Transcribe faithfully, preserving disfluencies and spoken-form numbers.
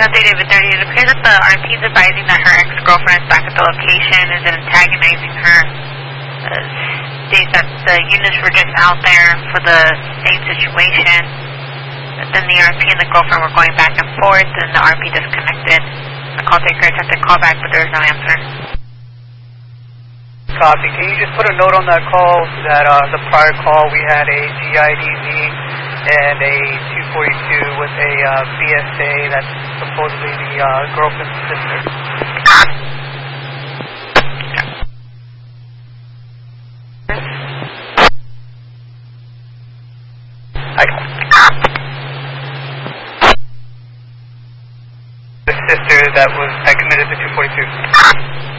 Day David thirty, it appears that the R P is advising that her ex-girlfriend is back at the location and is antagonizing her. Uh, states that the units were just out there for the same situation. But then the R P and the girlfriend were going back and forth, and the R P disconnected. The call taker attempted to call back, but there was no answer. Copy. Can you just put a note on that call that uh, the prior call we had a G I D Z and a two forty-two with a uh, B S A that's supposedly the uh, girlfriend's sister? I, the sister that was that committed the two forty-two.